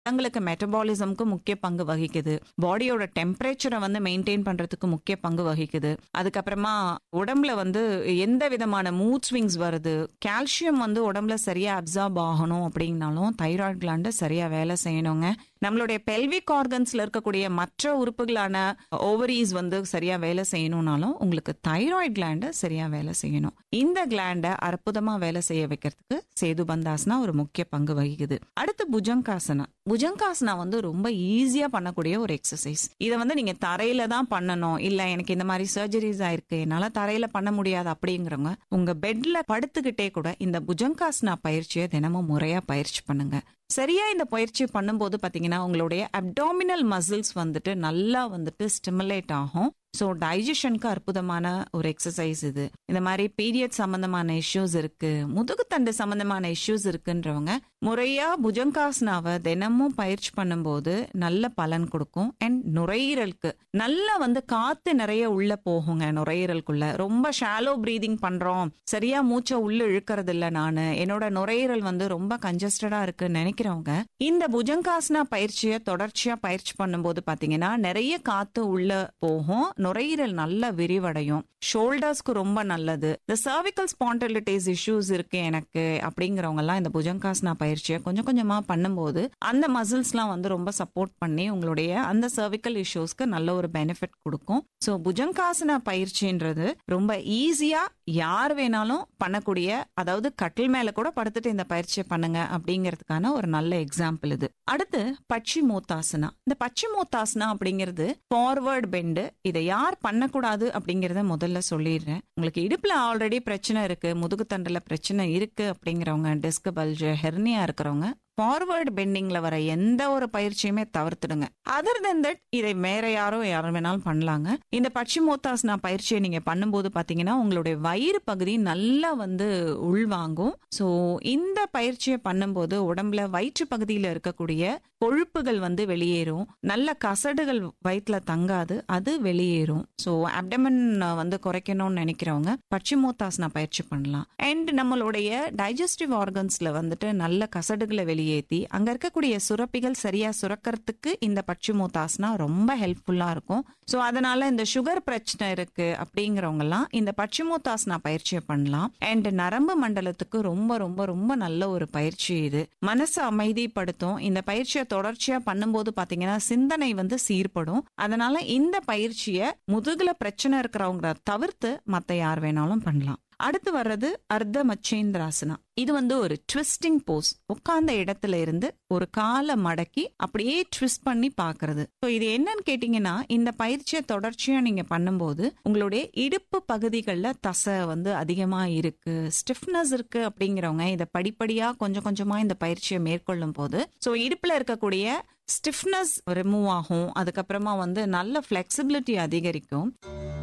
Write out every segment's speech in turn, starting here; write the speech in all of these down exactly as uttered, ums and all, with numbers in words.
தங்களுக்கு மெட்டபாலிசம்க்கு முக்கிய பங்கு வகிக்குது. பாடியோட டெம்பரேச்சரை வந்து மெயின்டைன் பண்றதுக்கு முக்கிய பங்கு வகிக்குது. அதுக்கப்புறமா உடம்புல வந்து எந்த விதமான மூட் ஸ்விங்ஸ் வருது, கால்சியம் வந்து உடம்புல சரியா அப்சார்ப் ஆகணும் அப்படின்னாலும் தைராய்டு கிளாண்ட் சரியா வேலை செய்யணுங்க. நம்மளுடைய பெல்விக் ஆர்கன்ஸ்ல இருக்கக்கூடிய மற்ற உறுப்புகளான ஓவரிஸ் வந்து சரியா வேலை செய்யணும்னாலும் உங்களுக்கு தைராய்டு கிளாண்ட் சரியா வேலை செய்யணும். இந்த கிளாண்ட அற்புதமா வேலை செய்ய வைக்கிறதுக்கு சேதுபந்தாசனா ஒரு முக்கிய பங்கு வகிக்குது. அடுத்து புஜங்காசனா. புஜங்காசனா வந்து ரொம்ப ஈஸியா பண்ணக்கூடிய ஒரு எக்ஸசைஸ். இதை வந்து நீங்க தரையில தான் பண்ணணும், இல்ல எனக்கு இந்த மாதிரி சர்ஜரிஸ் ஆயிருக்கு என்னால தரையில பண்ண முடியாது அப்படிங்கிறவங்க உங்க பெட்ல படுத்துக்கிட்டே கூட இந்த புஜங்காசனா பயிற்சியை தினமும் முறையா பயிற்சி பண்ணுங்க. சரியா இந்த பயிற்சி பண்ணும்போது பாத்தீங்கன்னா உங்களுடைய அப்டாமினல் மசில்ஸ் வந்துட்டு நல்லா வந்துட்டு ஸ்டிமுலேட் ஆகும். ஸோ டைஜஷனுக்கு அற்புதமான ஒரு எக்ஸசைஸ் இது. இந்த மாதிரி பீரியட் சம்பந்தமான இஷ்யூஸ் இருக்கு, முதுகுத்தண்டு சம்பந்தமான இஷ்யூஸ் இருக்குன்றவங்க முறையா புஜங்காசனாவை தினமும் பயிற்சி பண்ணும்போது நல்ல பலன் கொடுக்கும். அண்ட் நுரையீரலுக்கு நல்லா வந்து காத்து நிறைய உள்ள போகுங்க. நுரையீரலுக்குள்ள ரொம்ப ஷாலோ பிரீதிங் பண்றோம், சரியா மூச்சை உள்ள இழுக்கிறது இல்ல, நானு என்னோட நுரையீரல் வந்து ரொம்ப கன்ஜஸ்டடா இருக்குன்னு நினைக்கிறவங்க இந்த புஜங்காசனா பயிற்சியை தொடர்ச்சியா பயிற்சி பண்ணும்போது பாத்தீங்கன்னா நிறைய காத்து உள்ள போகும், நுரையீரல் நல்ல விரிவடையும். ஷோல்டர்ஸ்க்கு ரொம்ப நல்லது. இந்த சர்விக்கல் ஸ்பாண்டிலிட்டிஸ் இஷ்யூஸ் இருக்கு எனக்கு அப்படிங்கிறவங்க எல்லாம் இந்த புஜங்காசனா பயிற்சியை கொஞ்சம் கொஞ்சமா பண்ணும்போது அந்த மசில்ஸ் எல்லாம் வந்து ரொம்ப சப்போர்ட் பண்ணி உங்களுடைய அந்த சர்விக்கல் இஷ்யூஸ்க்கு நல்ல ஒரு பெனிஃபிட் கொடுக்கும். ஸோ புஜங்காசனா பயிற்சின்றது ரொம்ப ஈஸியா யார் வேணாலும் பண்ணக்கூடிய, அதாவது கட்டில் மேல கூட படுத்துட்டு இந்த பயிற்சியை பண்ணுங்க அப்படிங்கிறதுக்கான ஒரு நல்ல எக்ஸாம்பிள் இது. அடுத்து பச்சிமோத்தாசனா. இந்த பச்சிமோத்தாசனா அப்படிங்கிறது ஃபார்வர்ட் பெண்டு. இதை யார் பண்ணக்கூடாது அப்படிங்கறத முதல்ல சொல்லிடுறேன். உங்களுக்கு இடுப்புல ஆல்ரெடி பிரச்சனை இருக்கு, முதுகுத்தண்டுல பிரச்சனை இருக்கு அப்படிங்கிறவங்க, டிஸ்க் பல்ஜ், ஹெர்னியா இருக்கிறவங்க ஃபார்வர்டு பெண்டிங்ல வர எந்த ஒரு பயிற்சியுமே தவிர்த்துடுங்க. அதர் தென் தட் இதை வேற யாரோ யாரும் வேணாலும் பண்ணலாங்க. இந்த பச்சிமோத்தாசனா பயிற்சியை நீங்க பண்ணும்போது பாத்தீங்கன்னா உங்களுடைய வயிறு பகுதி நல்லா வந்து உள்வாங்கும். ஸோ இந்த பயிற்சியை பண்ணும்போது உடம்புல வயிற்று பகுதியில இருக்கக்கூடிய கொழுப்புகள் வந்து வெளியேறும், நல்ல கசடுகள் வயிற்றுல தங்காது, அது வெளியேறும். ஸோ அப்டமன் வந்து குறைக்கணும்னு நினைக்கிறவங்க பச்சிமோத்தாசனா பயிற்சி பண்ணலாம். அண்ட் நம்மளுடைய டைஜஸ்டிவ் ஆர்கன்ஸ்ல வந்துட்டு நல்ல கசடுகளை வெளியே ஏத்தி அங்க இருக்கக்கூடிய சுரப்பிகள் சரியா சுரக்கிறதுக்கு இந்த பச்சிமோத்தாசனா ரொம்ப ஹெல்ப்ஃபுல்லா இருக்கும். சோ அதனால இந்த சுகர் பிரச்சனை இருக்கு அப்படிங்கிறவங்க எல்லாம் இந்த பச்சிமோத்தாசனா பயிற்சியை பண்ணலாம். அண்ட் நரம்பு மண்டலத்துக்கு ரொம்ப ரொம்ப ரொம்ப நல்ல ஒரு பயிற்சி இது. மனசை அமைதிப்படுத்தும். இந்த பயிற்சியை தொடர்ச்சியா பண்ணும்போது பாத்தீங்கன்னா சிந்தனை வந்து சீர்படும். அதனால இந்த பயிற்சியை முதுகுல பிரச்சனை இருக்கிறவங்க தவிர்த்து மத்த யார் வேணாலும் பண்ணலாம். அடுத்து வர்றது அர்த்த மச்சேந்திராசனா. இது வந்து ஒரு ட்விஸ்டிங் போஸ். உட்கார்ந்த இடத்துல இருந்து ஒரு காலை மடக்கி அப்படியே ட்விஸ்ட் பண்ணி பாக்குறது. இது என்னன்னு கேட்டீங்கன்னா இந்த பயிற்சியை தொடர்ச்சியா நீங்க பண்ணும்போது உங்களுடைய இடுப்பு பகுதிகளில் தசை வந்து அதிகமா இருக்கு, ஸ்டிஃப்னஸ் இருக்கு அப்படிங்கிறவங்க இதை படிப்படியா கொஞ்சம் கொஞ்சமா இந்த பயிற்சியை மேற்கொள்ளும் போது ஸோ இடுப்புல இருக்கக்கூடிய ஸ்டிஃப்னஸ் ரிமூவ் ஆகும். அதுக்கப்புறமா வந்து நல்ல பிளெக்சிபிலிட்டி அதிகரிக்கும்.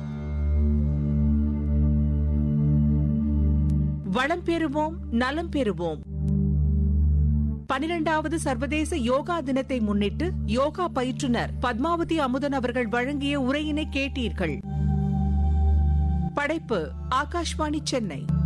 வளம் பெறுவோம், நலம் பெறுவோம். பனிரெண்டாவது சர்வதேச யோகா தினத்தை முன்னிட்டு யோகா பயிற்றுனர் பத்மாவதி அமுதன் அவர்கள் வழங்கிய உரையினை கேட்டீர்கள். படைப்பு ஆகாஷ்வாணி சென்னை.